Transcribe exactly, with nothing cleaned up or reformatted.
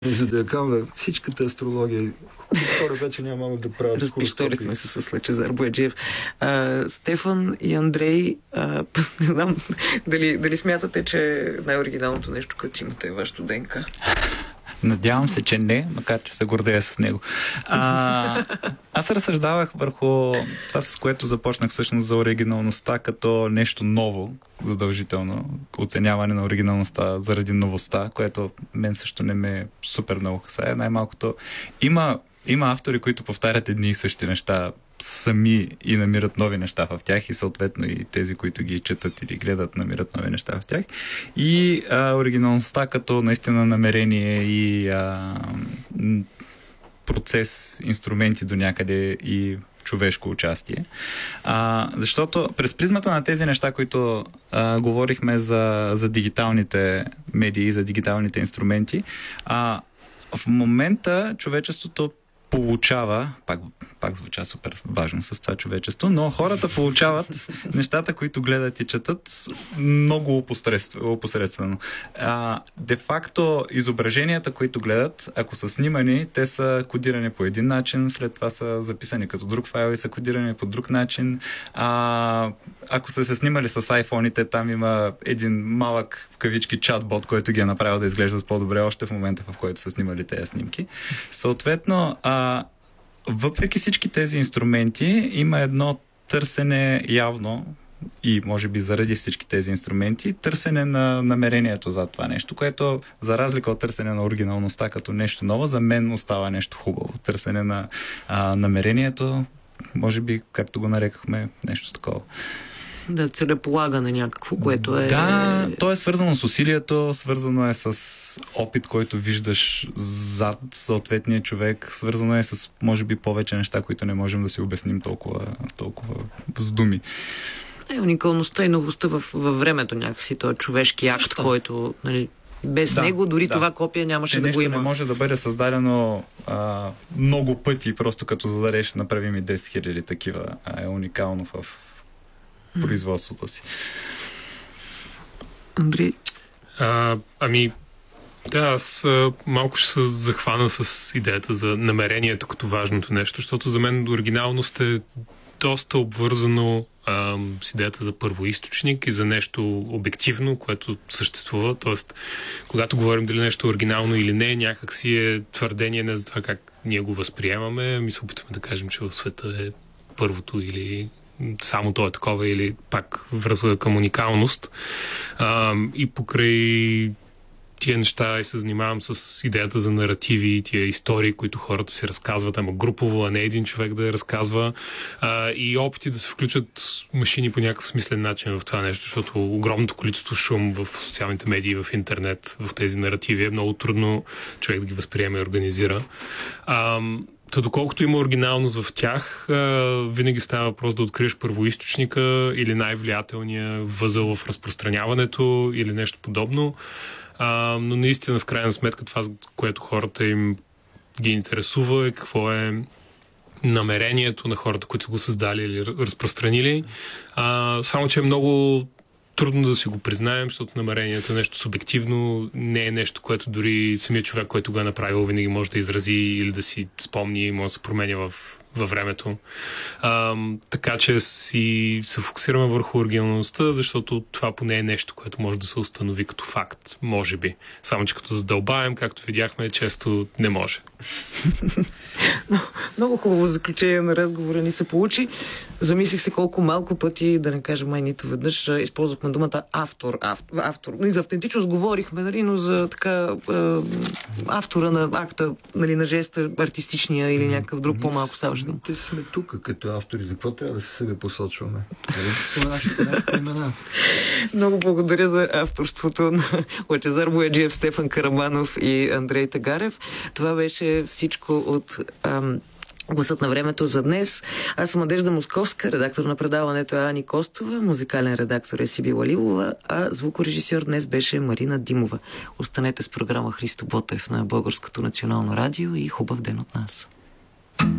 зодиакална, всичката астрология. Хора вече няма да правят. Разпищолихме се с Лъчезар Бояджиев. А, Стефан и Андрей, а, не знам дали, дали смятате, че най-оригиналното нещо, което имате е вашето ДНК? Надявам се, че не, макар че се гордея с него. А, аз разсъждавах върху това, с което започнах всъщност за оригиналността като нещо ново, задължително. Оценяване на оригиналността заради новостта, което мен също не ме супер много хасае. Най-малкото има, има автори, които повтарят едни и същи неща сами и намират нови неща в тях и съответно и тези, които ги четат или гледат, намират нови неща в тях. И а, оригиналността като наистина намерение и а, процес, инструменти до някъде и човешко участие. А, защото през призмата на тези неща, които а, говорихме за, за дигиталните медии, за дигиталните инструменти, а, в момента човечеството получава, пак, пак звуча супер важно с това човечество, но хората получават нещата, които гледат и четат много опосредствено. А, де-факто изображенията, които гледат, ако са снимани, те са кодирани по един начин, след това са записани като друг файл и са кодирани по друг начин. А, ако са се снимали с айфоните, там има един малък в кавички чатбот, който ги е направил да изглеждат по-добре още в момента, в който са снимали тези снимки. Съответно, а, въпреки всички тези инструменти, има едно търсене явно и може би заради всички тези инструменти, търсене на намерението за това нещо, което за разлика от търсене на оригиналността като нещо ново, за мен остава нещо хубаво. Търсене на а, намерението, може би, както го нарекахме, нещо такова. Да, целеполагане някакво, което е... Да, то е свързано с усилието, свързано е с опит, който виждаш зад съответния човек, свързано е с, може би, повече неща, които не можем да си обясним толкова, толкова с думи. Е, уникалността и новостта във, във времето някакси, този човешки акт, Също? който... Нали, без да, него дори да. това копие нямаше е, да го има. Не може да бъде създадено а, много пъти, просто като зададеш направи ми десет хиляди такива. А, е уникално в производството си. Андрей? А, ами, да, аз а, малко ще се захвана с идеята за намерението като важното нещо, защото за мен оригиналност е доста обвързано а, с идеята за първоизточник и за нещо обективно, което съществува. Тоест, когато говорим дали нещо е оригинално или не, някак си е твърдение не за това как ние го възприемаме. Ми се опитваме да кажем, че в света е първото или само то е такова или пак връзва към уникалност. А, и покрай тия неща и се занимавам с идеята за наративи, тия истории, които хората си разказват, ама групово, а не един човек да я разказва. А, и опити да се включат машини по някакъв смислен начин в това нещо, защото огромното количество шум в социалните медии, в интернет, в тези наративи е много трудно човек да ги възприеме и организира. А, Та доколкото има оригиналност в тях, винаги става въпрос да откриеш първоизточника или най-влиятелния възел в разпространяването или нещо подобно. Но наистина, в крайна сметка, това, което хората им ги интересува е какво е намерението на хората, които са го създали или разпространили. Само, че е много трудно да си го признаем, защото намерението е нещо субективно, не е нещо, което дори самият човек, който го е направил, винаги може да изрази или да си спомни, може да се променя в, във времето. А, така че си се фокусираме върху оригиналността, защото това поне е нещо, което може да се установи като факт, може би. Само, че като задълбаем, както видяхме, често не може. Много хубаво заключение на разговора ни се получи. Замислих се колко малко пъти, да не кажа май нито веднъж, използвахме думата автор. автор, автор. Но и за автентичност говорихме, нали, но за така е, автора на акта, нали, на жеста, артистичния или някакъв друг по-малко ставаше дума. Те сме тук като автори. За какво трябва да се себе посочваме? Нашите, нашите имена. Много благодаря за авторството на Лъчезар Бояджиев, Стефан Караманов и Андрей Тагарев. Това беше всичко от ам, Гласът на времето за днес. Аз съм Надежда Московска, редактор на предаването е Ани Костова, музикален редактор е Сибила Лилова, а звукорежисьор днес беше Марина Димова. Останете с програма Христо Ботев на Българското национално радио и хубав ден от нас.